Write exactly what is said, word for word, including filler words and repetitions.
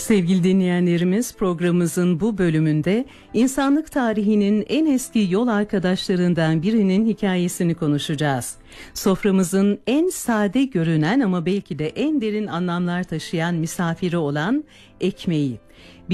Sevgili dinleyenlerimiz, programımızın bu bölümünde insanlık tarihinin en eski yol arkadaşlarından birinin hikayesini konuşacağız. Soframızın en sade görünen ama belki de en derin anlamlar taşıyan misafiri olan ekmeği.